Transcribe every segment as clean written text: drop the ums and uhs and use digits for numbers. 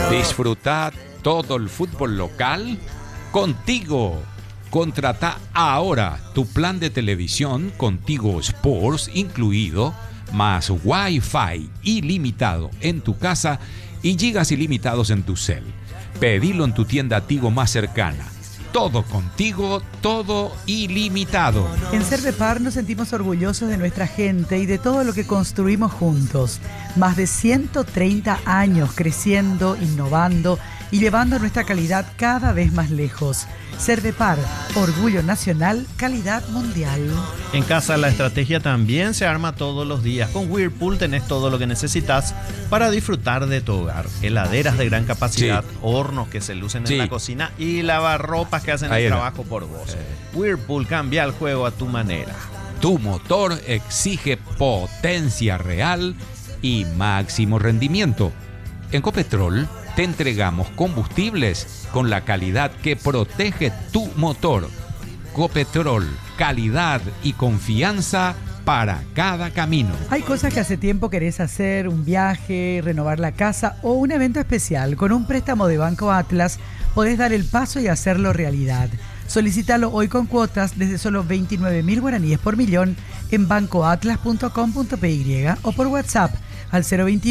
Disfruta todo el fútbol local contigo. Contrata ahora tu plan de televisión Contigo Sports incluido, más Wi-Fi ilimitado en tu casa y gigas ilimitados en tu cel. Pedilo en tu tienda Tigo más cercana. Todo contigo, todo ilimitado. En Cervepar nos sentimos orgullosos de nuestra gente y de todo lo que construimos juntos. Más de 130 años creciendo, innovando y llevando nuestra calidad cada vez más lejos. Cervepar, orgullo nacional, calidad mundial. En casa la estrategia también se arma todos los días. Con Whirlpool tenés todo lo que necesitas para disfrutar de tu hogar. Heladeras de gran capacidad, hornos que se lucen en la cocina y lavarropas que hacen el trabajo por vos. Whirlpool, cambia el juego a tu manera. Tu motor exige potencia real y máximo rendimiento. En Copetrol te entregamos combustibles con la calidad que protege tu motor. Copetrol, calidad y confianza para cada camino. Hay cosas que hace tiempo querés hacer, un viaje, renovar la casa o un evento especial. Con un préstamo de Banco Atlas podés dar el paso y hacerlo realidad. Solicítalo hoy con cuotas desde solo 29.000 guaraníes por millón en bancoatlas.com.py o por WhatsApp al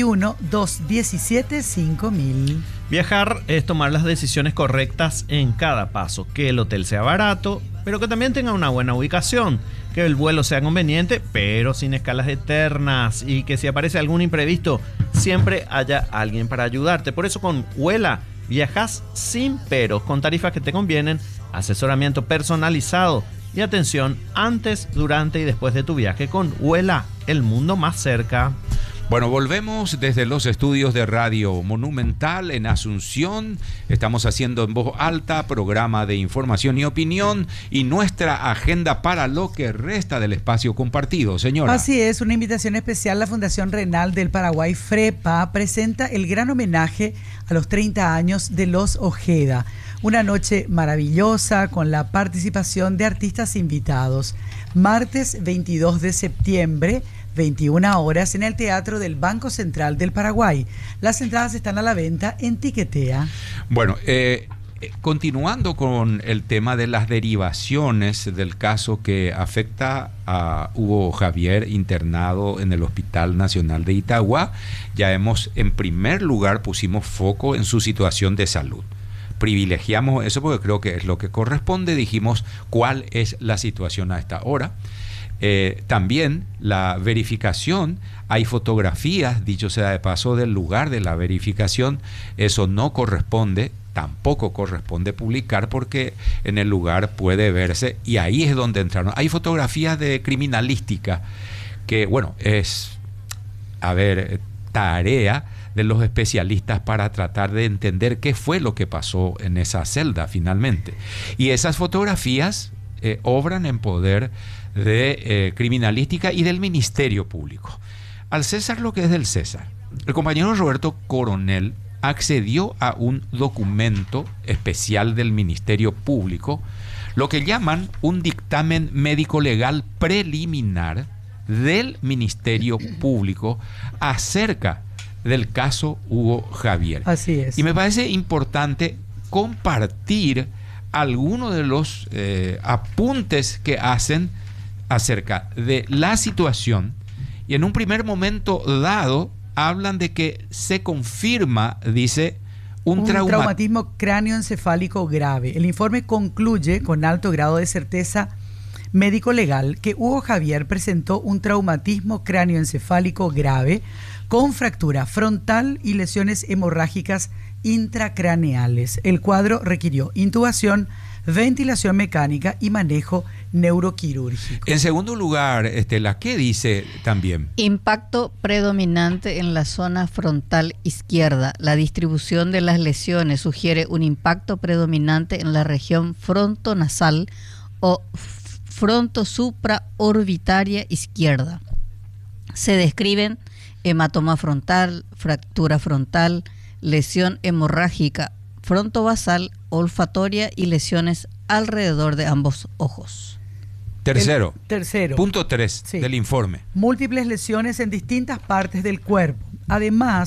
021-217-5000. Viajar es tomar las decisiones correctas en cada paso. Que el hotel sea barato, pero que también tenga una buena ubicación. Que el vuelo sea conveniente, pero sin escalas eternas. Y que si aparece algún imprevisto, siempre haya alguien para ayudarte. Por eso con Vuela viajas sin peros, con tarifas que te convienen, asesoramiento personalizado y atención antes, durante y después de tu viaje. Con Vuela, el mundo más cerca. Bueno, volvemos desde los estudios de Radio Monumental en Asunción. Estamos haciendo en voz alta programa de información y opinión y nuestra agenda para lo que resta del espacio compartido, señora. Así es, una invitación especial. La Fundación Renal del Paraguay, FREPA, presenta el gran homenaje a los 30 años de los Ojeda. Una noche maravillosa con la participación de artistas invitados. Martes 22 de septiembre, 21 horas, en el Teatro del Banco Central del Paraguay. Las entradas están a la venta en Tiquetea. Bueno, continuando con el tema de las derivaciones del caso que afecta a Hugo Javier, internado en el Hospital Nacional de Itagua, ya en primer lugar pusimos foco en su situación de salud. Privilegiamos eso porque creo que es lo que corresponde. Dijimos cuál es la situación a esta hora. También la verificación, hay fotografías, dicho sea de paso, del lugar de la verificación. Eso no corresponde, tampoco corresponde publicar porque en el lugar puede verse, y ahí es donde entraron. Hay fotografías de criminalística que, bueno, es, tarea de los especialistas para tratar de entender qué fue lo que pasó en esa celda finalmente. Y esas fotografías obran en poder de criminalística y del Ministerio Público. Al César lo que es del César. El compañero Roberto Coronel accedió a un documento especial del Ministerio Público, lo que llaman un dictamen médico-legal preliminar del Ministerio Público acerca del caso Hugo Javier. Así es. Y me parece importante compartir algunos de los apuntes que hacen acerca de la situación, y en un primer momento dado hablan de que se confirma, dice, un traumatismo cráneoencefálico grave. El informe concluye con alto grado de certeza médico-legal que Hugo Javier presentó un traumatismo cráneoencefálico grave con fractura frontal y lesiones hemorrágicas intracraneales. El cuadro requirió intubación, ventilación mecánica y manejo neuroquirúrgico. En segundo lugar, Estela, ¿qué dice también? Impacto predominante en la zona frontal izquierda. La distribución de las lesiones sugiere un impacto predominante en la región frontonasal o frontosupraorbitaria izquierda. Se describen hematoma frontal, fractura frontal, lesión hemorrágica frontovasal, olfatoria y lesiones alrededor de ambos ojos. Tercero. Punto 3 sí, del informe. Múltiples lesiones en distintas partes del cuerpo. Además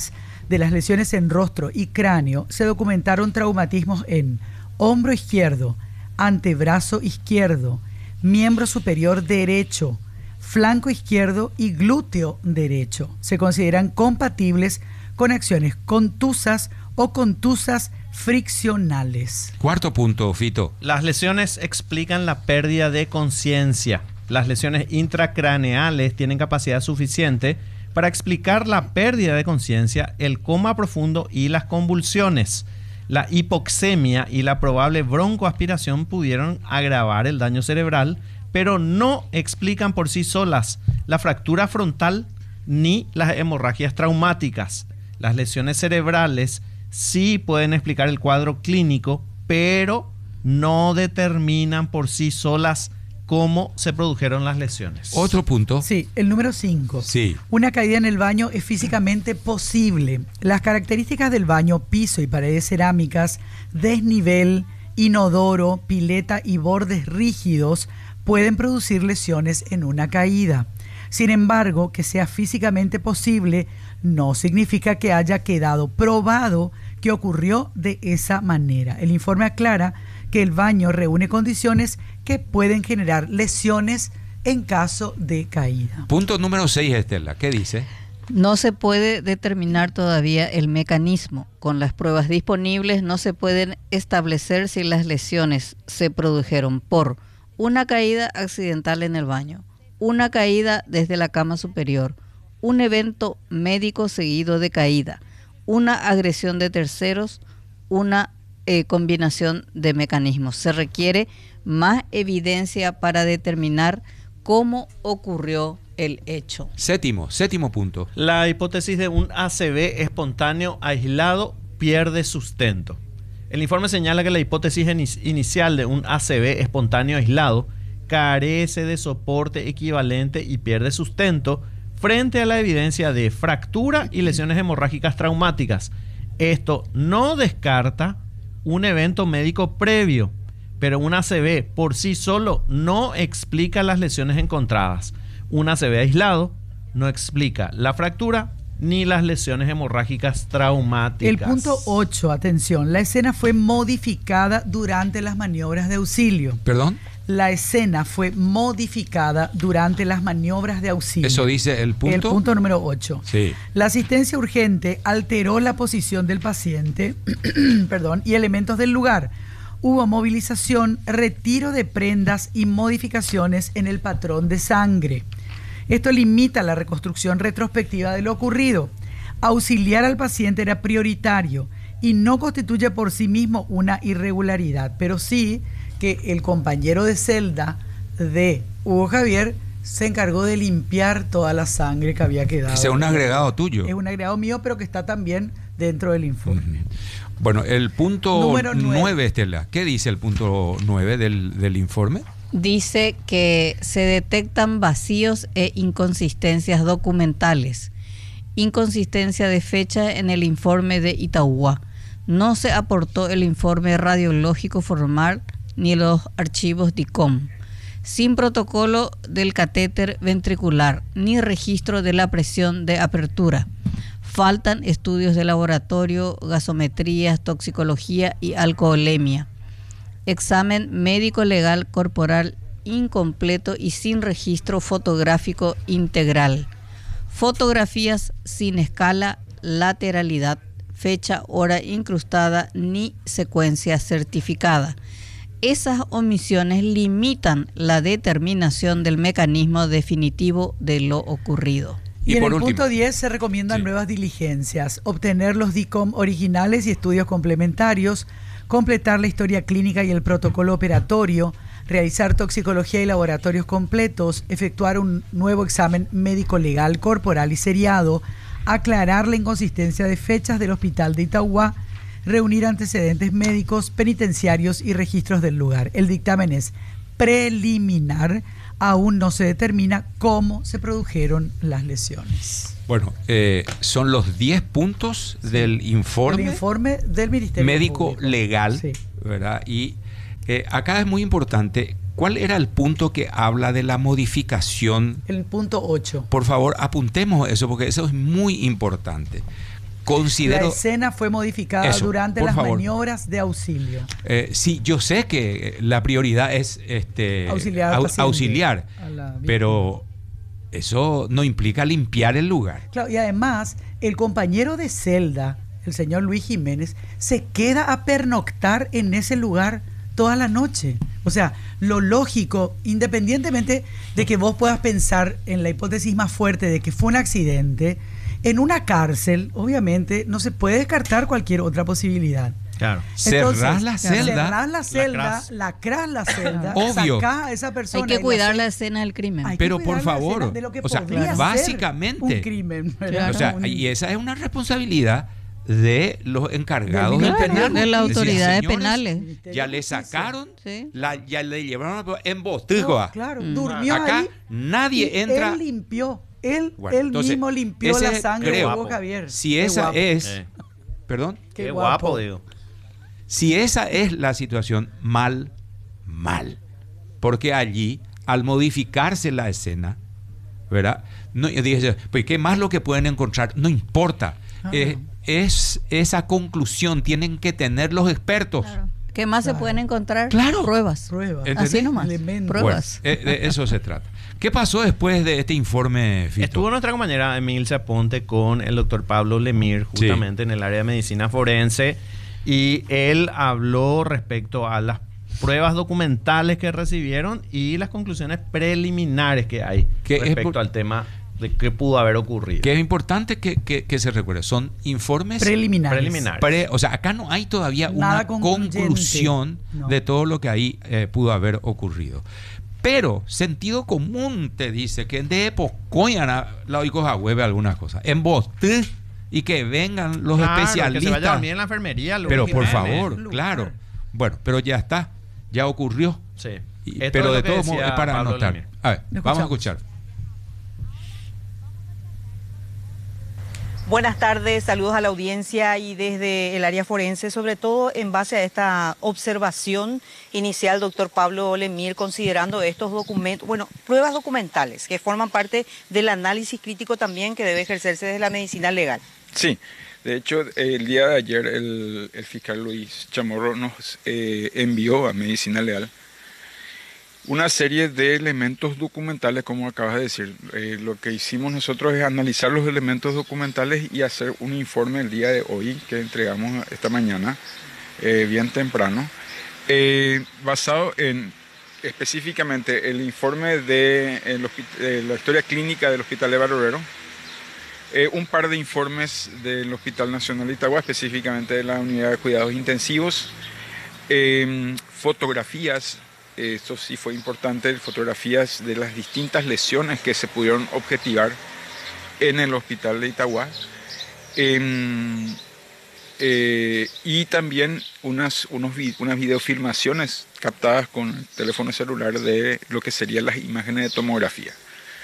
de las lesiones en rostro y cráneo, se documentaron traumatismos en hombro izquierdo, antebrazo izquierdo, miembro superior derecho, flanco izquierdo y glúteo derecho. Se consideran compatibles con acciones contusas o contusas friccionales. Cuarto punto, Fito. Las lesiones explican la pérdida de conciencia. Las lesiones intracraneales tienen capacidad suficiente para explicar la pérdida de conciencia, el coma profundo y las convulsiones. La hipoxemia y la probable broncoaspiración pudieron agravar el daño cerebral, pero no explican por sí solas la fractura frontal ni las hemorragias traumáticas. Las lesiones cerebrales sí pueden explicar el cuadro clínico, pero no determinan por sí solas cómo se produjeron las lesiones. Otro punto. Sí, el número 5. Sí. Una caída en el baño es físicamente posible. Las características del baño, piso y paredes cerámicas, desnivel, inodoro, pileta y bordes rígidos pueden producir lesiones en una caída. Sin embargo, que sea físicamente posible no significa que haya quedado probado que ocurrió de esa manera. El informe aclara que el baño reúne condiciones que pueden generar lesiones en caso de caída. Punto número 6, Estela. ¿Qué dice? No se puede determinar todavía el mecanismo. Con las pruebas disponibles no se pueden establecer si las lesiones se produjeron por una caída accidental en el baño, una caída desde la cama superior, un evento médico seguido de caída, una agresión de terceros, una combinación de mecanismos. Se requiere más evidencia para determinar cómo ocurrió el hecho. Séptimo punto. La hipótesis de un ACV espontáneo aislado pierde sustento. El informe señala que la hipótesis inicial de un ACV espontáneo aislado carece de soporte equivalente y pierde sustento frente a la evidencia de fractura y lesiones hemorrágicas traumáticas. Esto no descarta un evento médico previo, pero un ACV por sí solo no explica las lesiones encontradas. Un ACV aislado no explica la fractura ni las lesiones hemorrágicas traumáticas. El punto 8, atención, la escena fue modificada durante las maniobras de auxilio. ¿Perdón? La escena fue modificada durante las maniobras de auxilio. Eso dice el punto. El punto número 8. Sí. La asistencia urgente alteró la posición del paciente y elementos del lugar. Hubo movilización, retiro de prendas y modificaciones en el patrón de sangre. Esto limita la reconstrucción retrospectiva de lo ocurrido. Auxiliar al paciente era prioritario y no constituye por sí mismo una irregularidad, pero sí que el compañero de celda de Hugo Javier se encargó de limpiar toda la sangre que había quedado. Ese es un agregado tuyo. Es un agregado mío, pero que está también dentro del informe. Bueno, el punto Número 9, Estela. ¿Qué dice el punto 9 del informe? Dice que se detectan vacíos e inconsistencias documentales. Inconsistencia de fecha en el informe de Itauguá. No se aportó el informe radiológico formal ni los archivos DICOM. Sin protocolo del catéter ventricular ni registro de la presión de apertura. Faltan estudios de laboratorio, gasometrías, toxicología y alcoholemia. Examen médico legal corporal incompleto y sin registro fotográfico integral. Fotografías sin escala, lateralidad, fecha, hora incrustada ni secuencia certificada. Esas omisiones limitan la determinación del mecanismo definitivo de lo ocurrido. Y en el último, punto 10 se recomiendan nuevas diligencias, obtener los DICOM originales y estudios complementarios, completar la historia clínica y el protocolo operatorio, realizar toxicología y laboratorios completos, efectuar un nuevo examen médico legal, corporal y seriado, aclarar la inconsistencia de fechas del hospital de Itauguá, reunir antecedentes médicos, penitenciarios y registros del lugar. El dictamen es preliminar, aún no se determina cómo se produjeron las lesiones. Bueno, son los 10 puntos del informe. El informe del Ministerio Médico Público. Legal, Sí. ¿verdad? Y acá es muy importante, ¿cuál era el punto que habla de la modificación? El punto 8. Por favor, apuntemos eso porque eso es muy importante. considero... La escena fue modificada Eso, durante por las favor. maniobras de auxilio. Sí, yo sé que la prioridad es Auxiliar al paciente, auxiliar, a la víctima. pero eso no implica limpiar el lugar. Claro, y además, el compañero de celda, el señor Luis Jiménez, se queda a pernoctar en ese lugar toda la noche. O sea, lo lógico, independientemente de que vos puedas pensar en la hipótesis más fuerte de que fue un accidente, en una cárcel, obviamente, no se puede descartar cualquier otra posibilidad. Claro. Cerrás la celda. Cerrás la celda, lacrás la celda, Obvio. sacás a esa persona. Hay que y cuidar la la escena del crimen. Hay que Pero cuidar por la favor, escena de lo que o sea, podría ser básicamente, un crimen, ¿verdad? Claro. O sea, Un- y esa es una responsabilidad de los encargados Del del Ministerio penal. de las Es decir, autoridades señores, penales. Ministerio Ya de le Justicia. sacaron, Sí. ya le llevaron en No, Bostigua. claro, durmió Acá ahí. nadie y entra. Él limpió. Él Entonces, mismo limpió ese la sangre de creo, Hugo Javier. Si Qué esa guapo. es, perdón, Qué Qué guapo. guapo, digo. si esa es la situación, mal. Porque allí, al modificarse la escena, ¿verdad? No, yo dije, pues ¿qué más lo que pueden encontrar? No importa. Es esa conclusión, tienen que tener los expertos. Claro. ¿Qué más se pueden encontrar? Claro. Pruebas. Prueba. ¿Entendés? Así nomás. Elementos. Pruebas. Bueno, de eso se trata. ¿Qué pasó después de este informe, Fito? Estuvo nuestra compañera Emilce Aponte con el doctor Pablo Lemir, justamente en el área de medicina forense, y él habló respecto a las pruebas documentales que recibieron y las conclusiones preliminares que hay Que es respecto por- al tema de qué pudo haber ocurrido. Que es importante que se recuerde. Son informes Preliminares. Preliminares. o sea, acá no hay todavía Nada una concluyente. conclusión No. de todo lo que ahí pudo haber ocurrido. Pero sentido común te dice que de pocoyan la oicos a hueve algunas cosas. En vos y que vengan los Claro, especialistas. que se vaya a dormir en la enfermería. Luis Pero por Jiménez. favor, Lugar. claro. Bueno, pero ya está. Ya ocurrió. Sí. Y- Esto pero es de lo que todos modos decía es para Pablo anotar. Lemir. A ver, Lo vamos a escuchamos. escuchar. Buenas tardes, saludos a la audiencia y desde el área forense, sobre todo en base a esta observación inicial, doctor Pablo Lemir, considerando estos documentos, bueno, pruebas documentales que forman parte del análisis crítico también que debe ejercerse desde la medicina legal. Sí, de hecho, el día de ayer el fiscal Luis Chamorro nos envió a Medicina Legal una serie de elementos documentales, como acabas de decir. Lo que hicimos nosotros es analizar los elementos documentales y hacer un informe el día de hoy, que entregamos esta mañana, bien temprano, basado en específicamente el informe de la historia clínica del Hospital de Barorero, un par de informes del Hospital Nacional de Itagua, específicamente de la Unidad de Cuidados Intensivos, fotografías. Esto sí fue importante, fotografías de las distintas lesiones que se pudieron objetivar en el hospital de Itagua. Y también unas videofilmaciones captadas con el teléfono celular de lo que serían las imágenes de tomografía.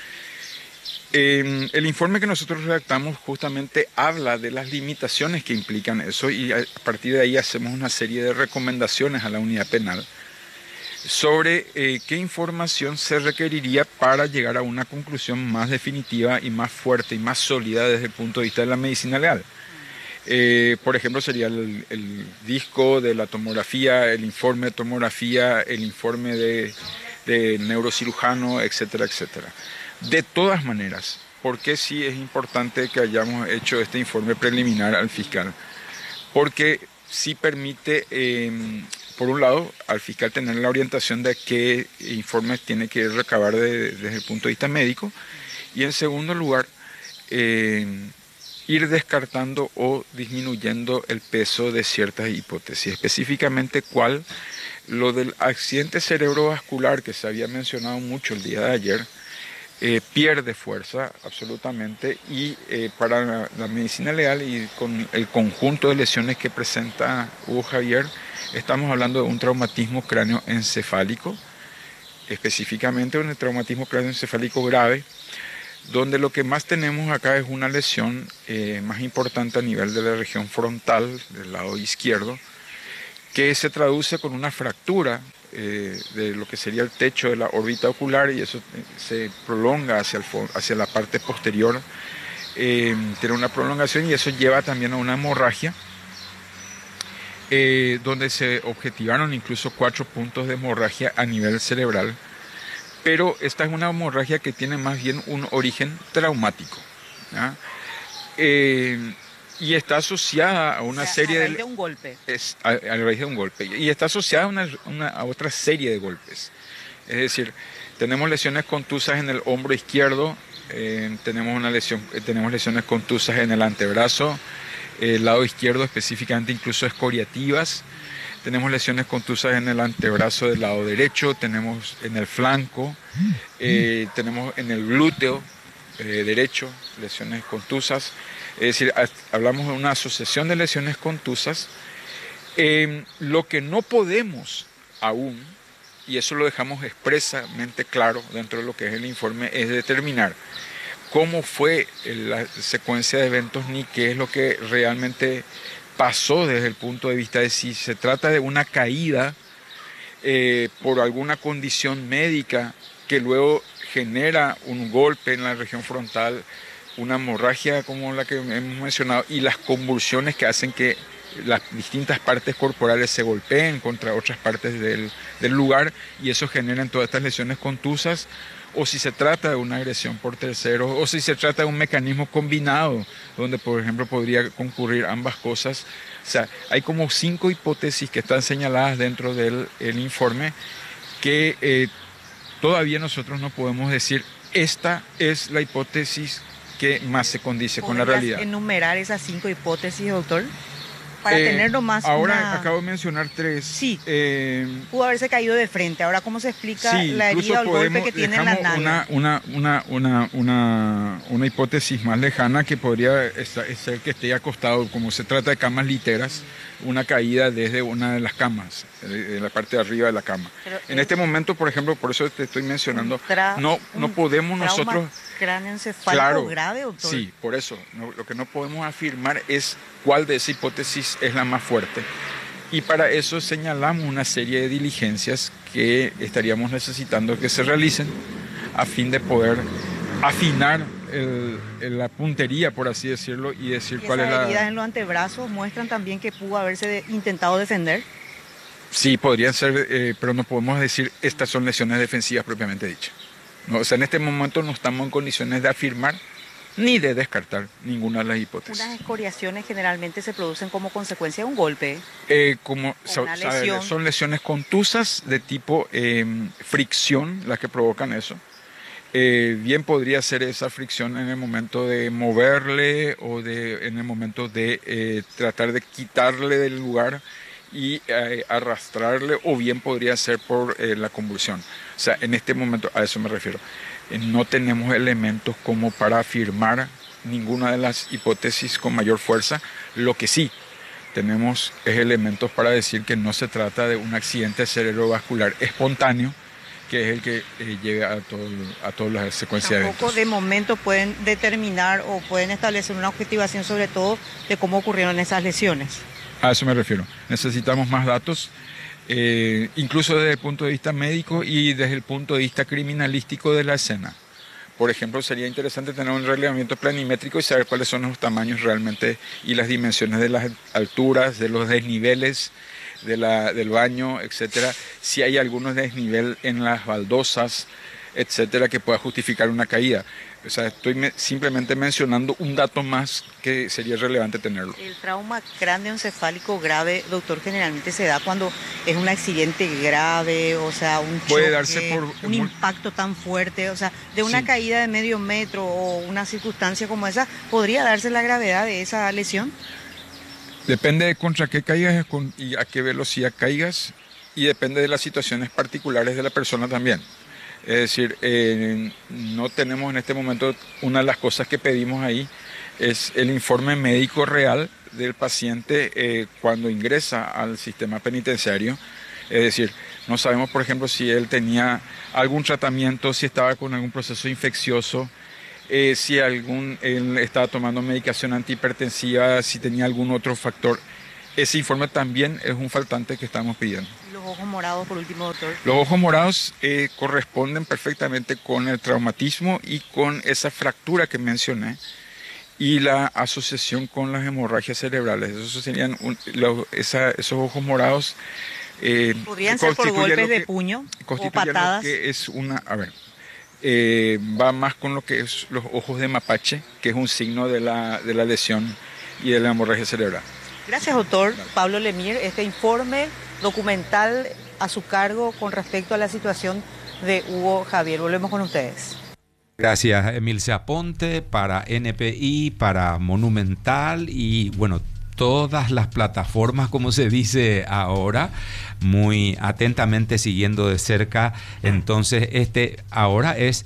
El informe que nosotros redactamos justamente habla de las limitaciones que implican eso y a partir de ahí hacemos una serie de recomendaciones a la unidad penal sobre qué información se requeriría para llegar a una conclusión más definitiva y más fuerte y más sólida desde el punto de vista de la medicina legal. Por ejemplo, sería el disco de la tomografía, el informe de tomografía, el informe de neurocirujano, etcétera, etcétera. De todas maneras, ¿por qué sí es importante que hayamos hecho este informe preliminar al fiscal? Porque sí permite, por un lado, al fiscal tener la orientación de qué informes tiene que recabar desde el punto de vista médico, y en segundo lugar, ir descartando o disminuyendo el peso de ciertas hipótesis, específicamente cuál, lo del accidente cerebrovascular que se había mencionado mucho el día de ayer, pierde fuerza absolutamente y para la medicina legal y con el conjunto de lesiones que presenta Hugo Javier, estamos hablando de un traumatismo cráneoencefálico, específicamente un traumatismo cráneoencefálico grave, donde lo que más tenemos acá es una lesión más importante a nivel de la región frontal, del lado izquierdo, que se traduce con una fractura de lo que sería el techo de la órbita ocular y eso se prolonga hacia la parte posterior tiene una prolongación y eso lleva también a una hemorragia, donde se objetivaron incluso 4 puntos de hemorragia a nivel cerebral, pero esta es una hemorragia que tiene más bien un origen traumático, ¿ya? Y está asociada a una serie a raíz de un golpe. A raíz de un golpe. Y está asociada a otra serie de golpes. Es decir, tenemos lesiones contusas en el hombro izquierdo, tenemos lesiones contusas en el antebrazo, el lado izquierdo específicamente incluso escoriativas, tenemos lesiones contusas en el antebrazo del lado derecho, tenemos en el flanco, tenemos en el glúteo derecho lesiones contusas. Es decir, hablamos de una asociación de lesiones contusas. Lo que no podemos aún, y eso lo dejamos expresamente claro dentro de lo que es el informe, es determinar cómo fue la secuencia de eventos ni qué es lo que realmente pasó desde el punto de vista de si se trata de una caída por alguna condición médica que luego genera un golpe en la región frontal, una hemorragia como la que hemos mencionado y las convulsiones que hacen que las distintas partes corporales se golpeen contra otras partes del lugar y eso genera todas estas lesiones contusas, o si se trata de una agresión por terceros, o si se trata de un mecanismo combinado, donde por ejemplo podría concurrir ambas cosas. O sea, hay como 5 hipótesis que están señaladas dentro del informe que todavía nosotros no podemos decir, esta es la hipótesis que más se condice con la realidad. ¿Podrías enumerar esas 5 hipótesis, doctor? Para tenerlo más. Ahora acabo de mencionar 3. Sí. Pudo haberse caído de frente. Ahora, ¿cómo se explica la herida o el golpe que tiene en la nalga? Una hipótesis más lejana que podría ser que esté acostado, como se trata de camas literas, una caída desde una de las camas, de la parte de arriba de la cama. Pero en este momento, por ejemplo, por eso te estoy mencionando, no podemos nosotros... Cráneoencefálico grave, doctor. Sí, por eso. Lo que no podemos afirmar es cuál de esa hipótesis es la más fuerte. Y para eso señalamos una serie de diligencias que estaríamos necesitando que se realicen a fin de poder afinar la puntería, por así decirlo, y decir cuál es la... ¿Esas heridas en los antebrazos muestran también que pudo haberse intentado defender? Sí, podrían ser, pero no podemos decir estas son lesiones defensivas propiamente dichas. No, o sea, en este momento no estamos en condiciones de afirmar ni de descartar ninguna de las hipótesis. Unas escoriaciones generalmente se producen como consecuencia de un golpe. Son lesiones contusas de tipo fricción las que provocan eso. Bien podría ser esa fricción en el momento de moverle o en el momento de tratar de quitarle del lugar y arrastrarle, o bien podría ser por la convulsión. O sea, en este momento, a eso me refiero, no tenemos elementos como para afirmar ninguna de las hipótesis con mayor fuerza. Lo que sí tenemos es elementos para decir que no se trata de un accidente cerebrovascular espontáneo, que es el que llega a todas las secuencias de eventos. Tampoco de momento pueden determinar o pueden establecer una objetivación sobre todo de cómo ocurrieron esas lesiones. A eso me refiero. Necesitamos más datos, incluso desde el punto de vista médico y desde el punto de vista criminalístico de la escena. Por ejemplo, sería interesante tener un relevamiento planimétrico y saber cuáles son los tamaños realmente y las dimensiones de las alturas, de los desniveles del baño, etcétera. Si hay algún desnivel en las baldosas, etcétera, que pueda justificar una caída. O sea, estoy simplemente mencionando un dato más que sería relevante tenerlo. El trauma cráneoencefálico grave, doctor, generalmente se da cuando es un accidente grave, o sea, un choque, puede darse por un impacto tan fuerte, o sea, de una caída de medio metro o una circunstancia como esa, ¿podría darse la gravedad de esa lesión? Depende de contra qué caigas y a qué velocidad caigas, y depende de las situaciones particulares de la persona también. Es decir, no tenemos en este momento, una de las cosas que pedimos ahí es el informe médico real del paciente cuando ingresa al sistema penitenciario. Es decir, no sabemos, por ejemplo, si él tenía algún tratamiento, si estaba con algún proceso infeccioso, si él estaba tomando medicación antihipertensiva, si tenía algún otro factor. Ese informe también es un faltante que estamos pidiendo. ¿Los ojos morados, por último, doctor? Los ojos morados corresponden perfectamente con el traumatismo y con esa fractura que mencioné. y la asociación con las hemorragias cerebrales. Esos serían esos ojos morados. ¿Podrían ser por golpes de puño o patadas? Lo que es va más con lo que es los ojos de mapache, que es un signo de la lesión y de la hemorragia cerebral. Gracias, doctor Pablo Lemir. Este informe documental a su cargo con respecto a la situación de Hugo Javier. Volvemos con ustedes. Gracias, Emilce Aponte, para NPI, para Monumental y bueno, todas las plataformas, como se dice ahora, muy atentamente siguiendo de cerca. Entonces, ahora es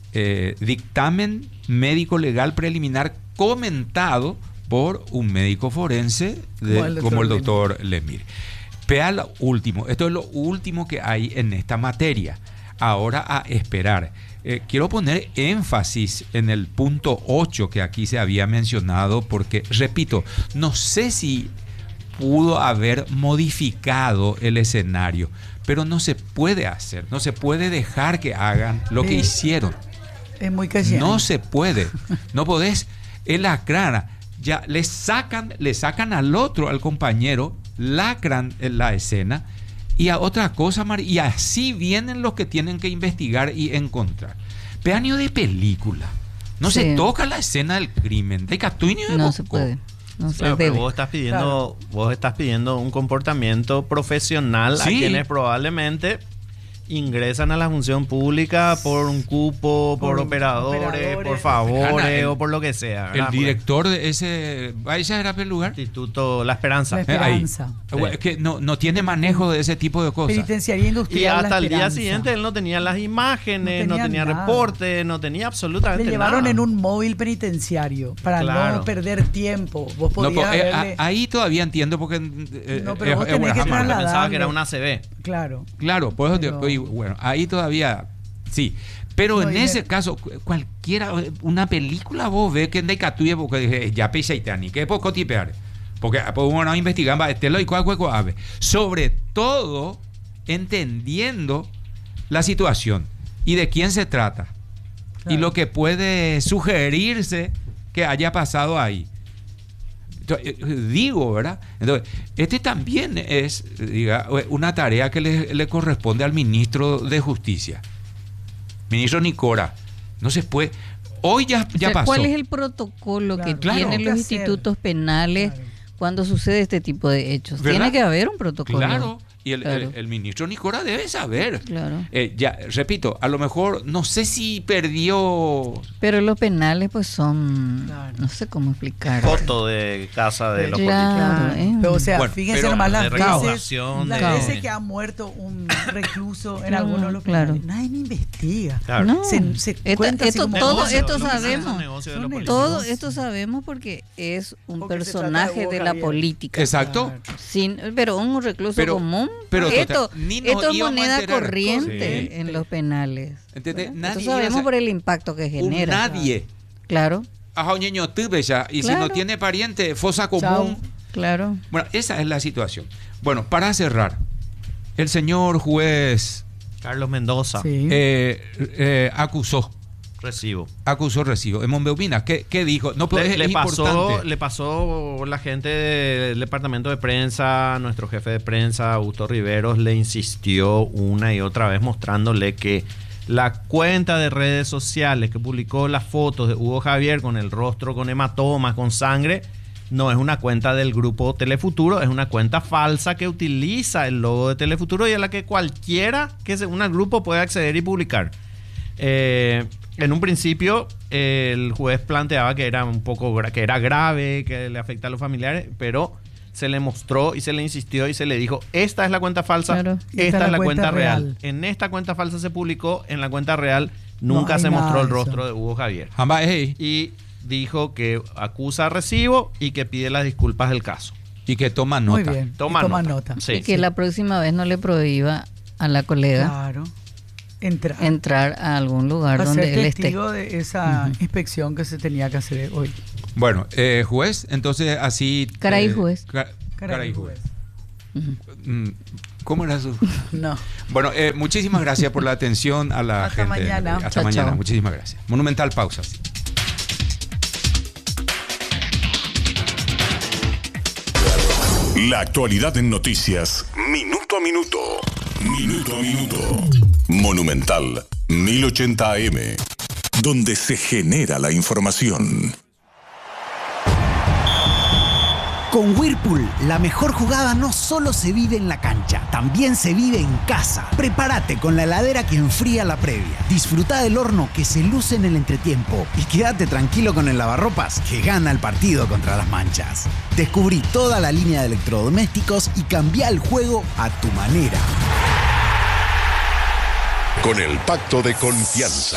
dictamen médico legal preliminar comentado por un médico forense como el doctor Lemir. Vea lo último, esto es lo último que hay en esta materia. Ahora a esperar. Quiero poner énfasis en el punto 8 que aquí se había mencionado, porque, repito, no sé si pudo haber modificado el escenario, pero no se puede hacer, no se puede dejar que hagan lo que hicieron. Es muy callado. No se puede, no podés, es lacrar, ya le sacan al otro, al compañero, lacran en la escena. Y a otra cosa, y así vienen los que tienen que investigar y encontrar. Pedaño de película. No se toca la escena del crimen. No se puede. No se pero debe. vos estás pidiendo un comportamiento profesional a quienes probablemente ingresan a la función pública por un cupo, por operadores, por favores o por lo que sea. El director de ese era el lugar. Instituto La Esperanza. Ahí. Es que no tiene manejo de ese tipo de cosas. Penitenciaría industrial. Y hasta el día siguiente él no tenía las imágenes, no tenía reporte, no tenía absolutamente nada. Le llevaron en un móvil penitenciario para no perder tiempo. Vos podías ahí todavía entiendo porque pero vos tenés que yo pensaba que era una ACV. Claro, por eso bueno, ahí todavía sí. Pero en ese caso, cualquiera, una película vos ves que en Decatuye, porque ya pensé que es poco tipear. Porque uno investiga, sobre todo entendiendo la situación y de quién se trata. Claro. Y lo que puede sugerirse que haya pasado ahí. Entonces, digo, ¿verdad? Entonces, también es una tarea que le corresponde al ministro de Justicia, ministro Nicora. No se puede. Hoy ya pasó. ¿Cuál es el protocolo que tienen los institutos penales cuando sucede este tipo de hechos? ¿Verdad? Tiene que haber un protocolo. Claro. Y el ministro Nicora debe saber. Claro. Ya, repito, a lo mejor no sé si perdió. Pero los penales pues son, no sé cómo explicar. Foto de casa de los políticos. Pero, o sea, fíjense nomás las veces que ha muerto un recluso en algunos de los penales. Nadie me investiga. Claro. No. Se cuenta todo esto sabemos. Todo esto sabemos porque es un personaje de la política. Exacto. Pero un recluso común. Pero esto es moneda corriente en los penales. Esto sabemos por el impacto que genera. Nadie. Claro. Y si no tiene pariente, fosa común. Chao. Claro. Bueno, esa es la situación. Bueno, para cerrar, el señor juez Carlos Mendoza acusó recibo. En Monbeumina, ¿qué dijo? No, pero le pasó la gente del departamento de prensa, nuestro jefe de prensa, Augusto Riveros, le insistió una y otra vez mostrándole que la cuenta de redes sociales que publicó las fotos de Hugo Javier con el rostro con hematomas, con sangre, no es una cuenta del grupo Telefuturo, es una cuenta falsa que utiliza el logo de Telefuturo y a la que cualquiera que se una al grupo puede acceder y publicar. En un principio el juez planteaba que era que era grave, que le afecta a los familiares, pero se le mostró y se le insistió y se le dijo, esta es la cuenta falsa, esta es la cuenta real. En esta cuenta falsa se publicó, en la cuenta real nunca se mostró el rostro de Hugo Javier. Y dijo que acusa a recibo y que pide las disculpas del caso. Y que toma nota. Muy bien. Toma nota. Sí. Y que la próxima vez no le prohíba a la colega entrar a algún lugar donde él esté. Testigo de esa inspección que se tenía que hacer hoy. Bueno, juez, entonces así... Caray juez. Caray juez. ¿Cómo era su...? No. Bueno, muchísimas gracias por la atención a la gente. Mañana. Hasta mañana. Muchísimas gracias. Monumental, pausa. La actualidad en noticias, minuto a minuto. Minuto a minuto. Monumental 1080 AM, donde se genera la información. Con Whirlpool, la mejor jugada no solo se vive en la cancha, también se vive en casa. Prepárate con la heladera que enfría la previa. Disfruta del horno que se luce en el entretiempo y quédate tranquilo con el lavarropas que gana el partido contra las manchas. Descubrí toda la línea de electrodomésticos y cambia el juego a tu manera. Con el pacto de confianza.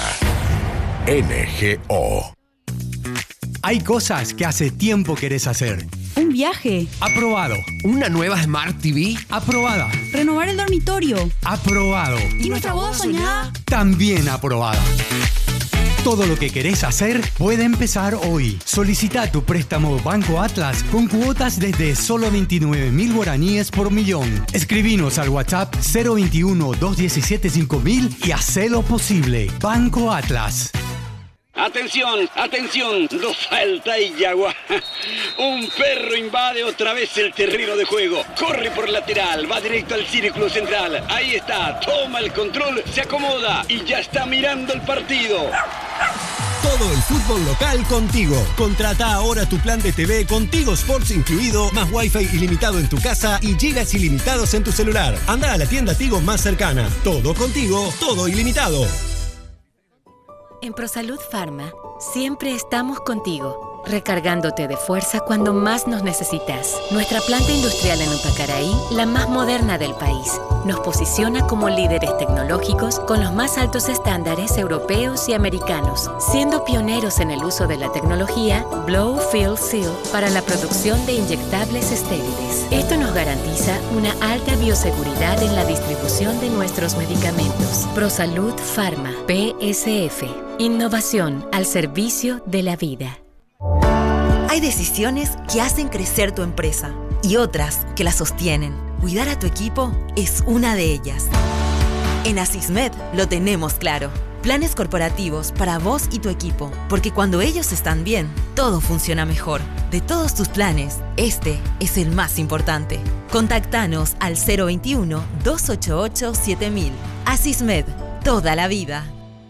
NGO. Hay cosas que hace tiempo querés hacer. Un viaje. Aprobado. Una nueva Smart TV. Aprobada. Renovar el dormitorio. Aprobado. ¿Y nuestra boda soñada? También aprobada. Todo lo que querés hacer puede empezar hoy. Solicita tu préstamo Banco Atlas con cuotas desde solo 29.000 guaraníes por millón. Escribinos al WhatsApp 021-217-5000 y hacelo posible. Banco Atlas. Atención, atención, nos falta Iyagua. Un perro invade otra vez el terreno de juego. Corre por lateral, va directo al círculo central. Ahí está, toma el control, se acomoda y ya está mirando el partido. Todo el fútbol local contigo. Contrata ahora tu plan de TV con Tigo Sports incluido, más Wi-Fi ilimitado en tu casa y gigas ilimitados en tu celular. Anda a la tienda Tigo más cercana. Todo contigo, todo ilimitado. En ProSalud Pharma, siempre estamos contigo, recargándote de fuerza cuando más nos necesitas. Nuestra planta industrial en Upacaraí, la más moderna del país, nos posiciona como líderes tecnológicos con los más altos estándares europeos y americanos, siendo pioneros en el uso de la tecnología Blow Fill Seal para la producción de inyectables estériles. Esto nos garantiza una alta bioseguridad en la distribución de nuestros medicamentos. ProSalud Pharma, PSF. Innovación al servicio de la vida. Hay decisiones que hacen crecer tu empresa y otras que la sostienen. Cuidar a tu equipo es una de ellas. En Asismed lo tenemos claro. Planes corporativos para vos y tu equipo, porque cuando ellos están bien, todo funciona mejor. De todos tus planes, este es el más importante. Contactanos al 021-288-7000. Asismed, toda la vida.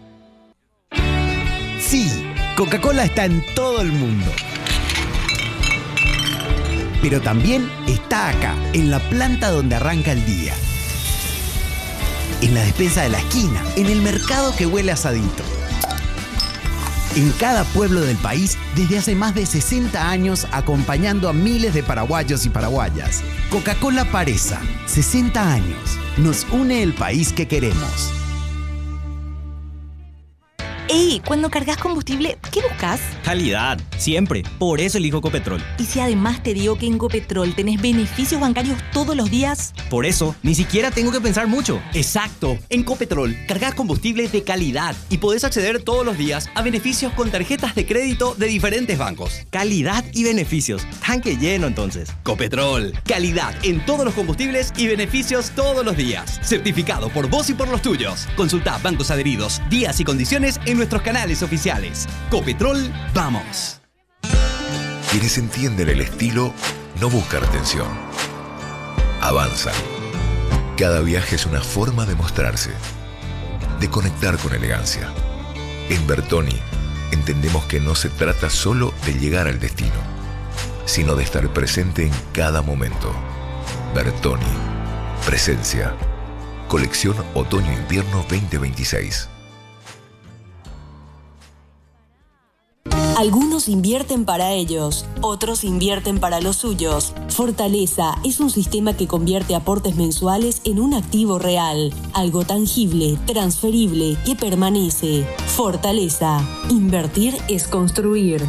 Sí, Coca-Cola está en todo el mundo. Pero también está acá, en la planta donde arranca el día. En la despensa de la esquina, en el mercado que huele a asadito. En cada pueblo del país, desde hace más de 60 años, acompañando a miles de paraguayos y paraguayas. Coca-Cola Paresa, 60 años. Nos une el país que queremos. ¡Ey! Cuando cargas combustible, ¿qué buscas? Calidad, siempre. Por eso elijo Copetrol. ¿Y si además te digo que en Copetrol tenés beneficios bancarios todos los días? Por eso, ni siquiera tengo que pensar mucho. Exacto. En Copetrol cargas combustible de calidad y podés acceder todos los días a beneficios con tarjetas de crédito de diferentes bancos. Calidad y beneficios. Tanque lleno entonces. Copetrol. Calidad en todos los combustibles y beneficios todos los días. Certificado por vos y por los tuyos. Consulta bancos adheridos, días y condiciones en nuestros canales oficiales. Copetrol, vamos. Quienes entienden el estilo no buscan retención. Avanzan. Cada viaje es una forma de mostrarse, de conectar con elegancia. En Bertoni entendemos que no se trata solo de llegar al destino, sino de estar presente en cada momento. Bertoni. Presencia. Colección Otoño-Invierno 2026. Algunos invierten para ellos, otros invierten para los suyos. Fortaleza es un sistema que convierte aportes mensuales en un activo real, algo tangible, transferible, que permanece. Fortaleza. Invertir es construir.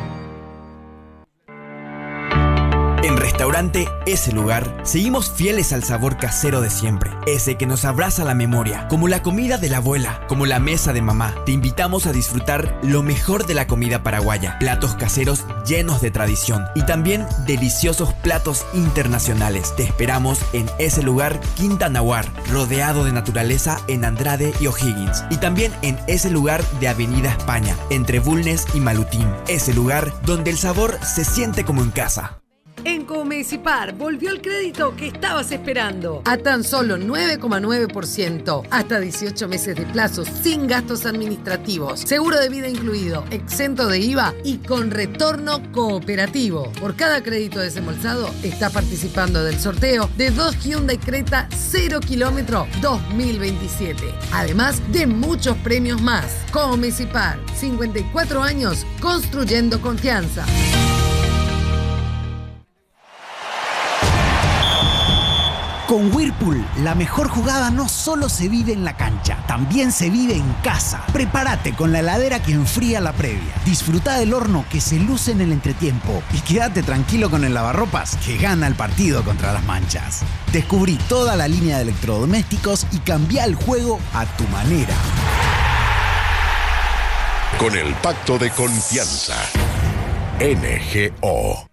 En Restaurante Ese Lugar, seguimos fieles al sabor casero de siempre. Ese que nos abraza la memoria, como la comida de la abuela, como la mesa de mamá. Te invitamos a disfrutar lo mejor de la comida paraguaya. Platos caseros llenos de tradición y también deliciosos platos internacionales. Te esperamos en Ese Lugar Quinta Nahuar, rodeado de naturaleza en Andrade y O'Higgins. Y también en Ese Lugar de Avenida España, entre Bulnes y Malutín. Ese Lugar donde el sabor se siente como en casa. En Comecipar volvió el crédito que estabas esperando. A tan solo 9,9%. Hasta 18 meses de plazo sin gastos administrativos. Seguro de vida incluido, exento de IVA y con retorno cooperativo. Por cada crédito desembolsado, está participando del sorteo de 2 Hyundai Creta 0 kilómetro 2027. Además de muchos premios más. Comecipar, 54 años construyendo confianza. Con Whirlpool, la mejor jugada no solo se vive en la cancha, también se vive en casa. Prepárate con la heladera que enfría la previa. Disfruta del horno que se luce en el entretiempo. Y quédate tranquilo con el lavarropas que gana el partido contra las manchas. Descubrí toda la línea de electrodomésticos y cambia el juego a tu manera. Con el pacto de confianza. NGO.